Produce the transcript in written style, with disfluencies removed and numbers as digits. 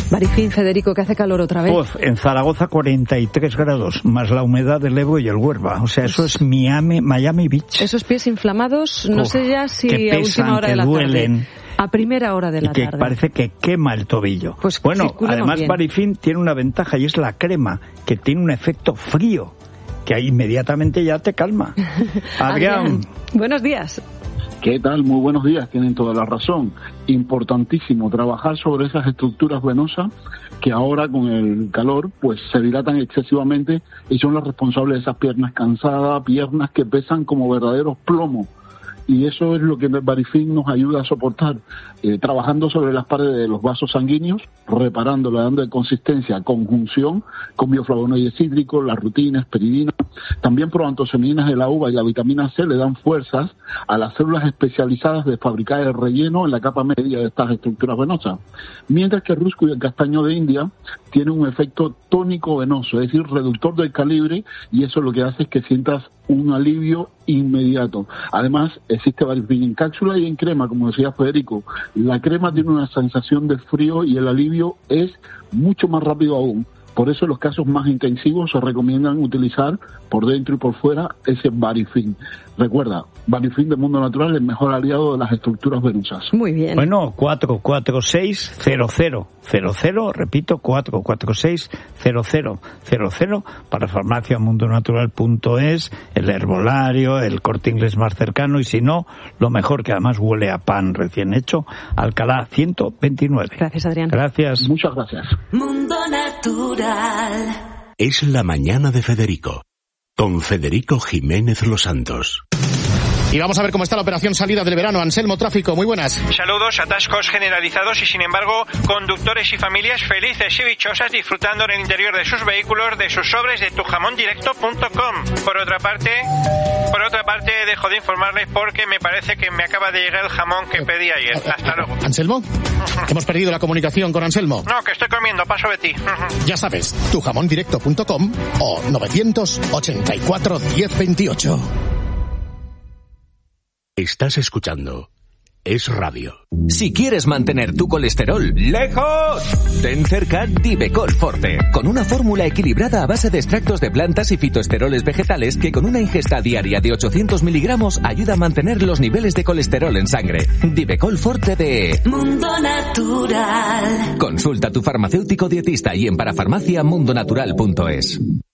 Barifin, Federico, que hace calor otra vez. En Zaragoza 43 grados, más la humedad del Ebro y el Huelva. O sea, eso es Miami Beach. Esos pies inflamados, no sé ya si que pesan, a última hora de la duelen, tarde. A primera hora de la tarde. Que parece que quema el tobillo. Pues bueno, además bien. Barifin tiene una ventaja y es la crema, que tiene un efecto frío, que ahí inmediatamente ya te calma. Adrián. Buenos días. ¿Qué tal? Muy buenos días, tienen toda la razón. Importantísimo trabajar sobre esas estructuras venosas que ahora con el calor pues se dilatan excesivamente y son las responsables de esas piernas cansadas, piernas que pesan como verdaderos plomos. Y eso es lo que el Barifin nos ayuda a soportar, trabajando sobre las paredes de los vasos sanguíneos, reparándole, dando consistencia, conjunción con bioflavonoides cítricos, la rutina, esperidina. También proantocianinas de la uva y la vitamina C le dan fuerzas a las células especializadas de fabricar el relleno en la capa media de estas estructuras venosas. Mientras que el rusco y el castaño de India tienen un efecto tónico venoso, es decir, reductor del calibre, y eso lo que hace es que sientas un alivio inmediato. Además, existe Barifin en cápsula y en crema, como decía Federico. La crema tiene una sensación de frío y el alivio es mucho más rápido aún. Por eso en los casos más intensivos se recomiendan utilizar por dentro y por fuera ese Barifin. Recuerda, Barifin de Mundo Natural es el mejor aliado de las estructuras venosas. Muy bien. Bueno, 446-0000, repito, 446-0000 para farmaciamundonatural.es, el herbolario, el Corte Inglés más cercano y si no, lo mejor que además huele a pan recién hecho, Alcalá 129. Gracias, Adrián. Gracias. Muchas gracias. Mundo Natural. Es la mañana de Federico, con Federico Jiménez Los Santos. Y vamos a ver cómo está la operación salida del verano. Anselmo, tráfico, muy buenas. Saludos, atascos generalizados y sin embargo conductores y familias felices y dichosas disfrutando en el interior de sus vehículos de sus sobres de tujamondirecto.com. Por otra parte dejo de informarles porque me parece que me acaba de llegar el jamón que pedí ayer. Hasta luego. ¿Anselmo? Hemos perdido la comunicación con Anselmo. No, que estoy comiendo, paso de ti. Ya sabes, tujamondirecto.com o 984 1028. Estás escuchando Es Radio. Si quieres mantener tu colesterol lejos, ten cerca Divecol Forte, con una fórmula equilibrada a base de extractos de plantas y fitoesteroles vegetales que con una ingesta diaria de 800 miligramos ayuda a mantener los niveles de colesterol en sangre. Divecol Forte de Mundo Natural. Consulta a tu farmacéutico dietista y en parafarmaciamundonatural.es.